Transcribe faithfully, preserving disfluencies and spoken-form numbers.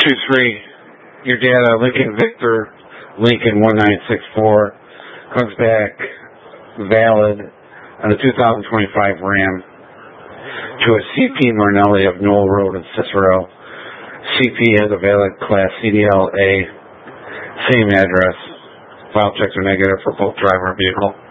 two three. Your data, Lincoln Victor, Lincoln one nine six four, comes back valid on a two thousand twenty-five Ram to a C P Marnelli of Knoll Road in Cicero. C P has a valid Class C D L A, same address. File checks are negative for both driver and vehicle.